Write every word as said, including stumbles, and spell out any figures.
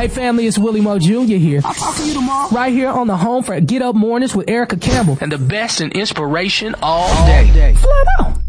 Hey family, it's Willie Mo Junior here. I'll talk to you tomorrow. Right here on the home for Get Up Mornings with Erica Campbell. And the best in inspiration all day. Flood out.